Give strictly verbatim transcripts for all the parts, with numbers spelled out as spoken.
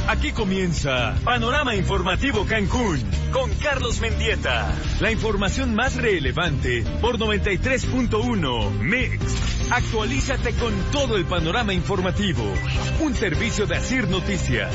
Aquí comienza Panorama Informativo Cancún con Carlos Mendieta. La información más relevante por noventa y tres punto uno Mix. Actualízate con todo el panorama informativo. Un servicio de Asir Noticias.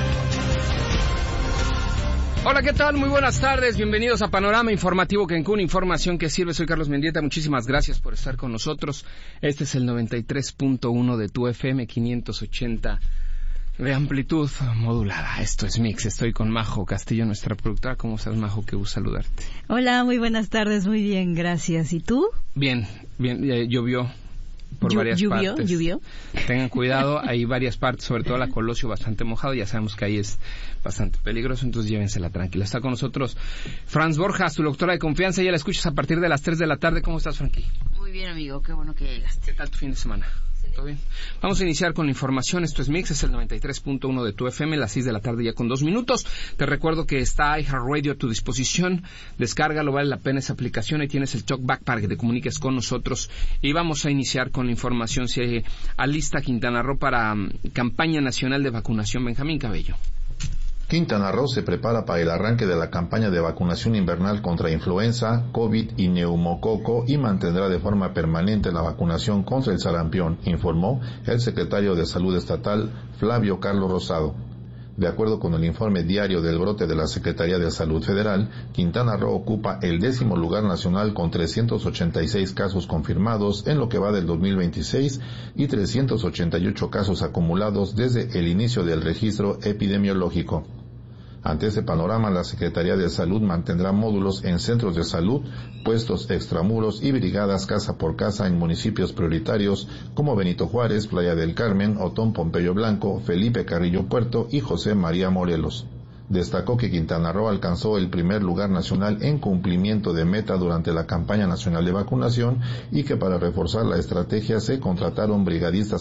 Hola, ¿qué tal? Muy buenas tardes. Bienvenidos a Panorama Informativo Cancún. Información que sirve. Soy Carlos Mendieta. Muchísimas gracias por estar con nosotros. Este es el noventa y tres punto uno de tu F M quinientos ochenta de amplitud modulada. Esto es Mix. Estoy con Majo Castillo, nuestra productora. ¿Cómo estás, Majo? Qué gusto saludarte. Hola, muy buenas tardes. Muy bien, gracias. ¿Y tú? Bien, bien. Eh, llovió por varias ¿Llovió? partes. ¿Llovió? Tengan cuidado, hay varias partes, sobre todo la Colosio bastante mojado, ya sabemos que ahí es bastante peligroso, entonces llévensela tranquila. Está con nosotros Franz Borjas, tu doctora de confianza, ya la escuchas a partir de las tres de la tarde. ¿Cómo estás, Frankie? Muy bien, amigo, qué bueno que llegaste. ¿Qué tal tu fin de semana? ¿Todo bien? Vamos a iniciar con la información. Esto es Mix, es el noventa y tres punto uno de tu F M, las seis de la tarde ya con dos minutos. Te recuerdo que está iHeartRadio a tu disposición. Descárgalo, vale la pena esa aplicación. Ahí tienes el talkback para que te comuniques con nosotros. Y vamos a iniciar con la información. Se alista Quintana Roo para um, campaña nacional de vacunación. Benjamín Cabello. Quintana Roo se prepara para el arranque de la campaña de vacunación invernal contra influenza, COVID y neumococo y mantendrá de forma permanente la vacunación contra el sarampión, informó el secretario de Salud Estatal, Flavio Carlos Rosado. De acuerdo con el informe diario del brote de la Secretaría de Salud Federal, Quintana Roo ocupa el décimo lugar nacional con trescientos ochenta y seis casos confirmados en lo que va del dos mil veintiséis y trescientos ochenta y ocho casos acumulados desde el inicio del registro epidemiológico. Ante ese panorama, la Secretaría de Salud mantendrá módulos en centros de salud, puestos extramuros y brigadas casa por casa en municipios prioritarios como Benito Juárez, Playa del Carmen, Otón Pompeyo Blanco, Felipe Carrillo Puerto y José María Morelos. Destacó que Quintana Roo alcanzó el primer lugar nacional en cumplimiento de meta durante la campaña nacional de vacunación y que para reforzar la estrategia se contrataron brigadistas